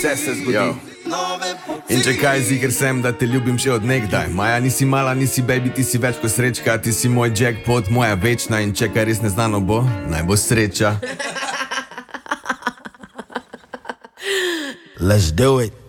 Vse se zgodi. In če kaj, ziger sem, da te ljubim že od nekdaj. Maja, nisi mala, nisi baby, ti si več kot srečka. Ti si moj jackpot, moja večna. In če kaj res neznano bo, naj bo sreča. Let's do it.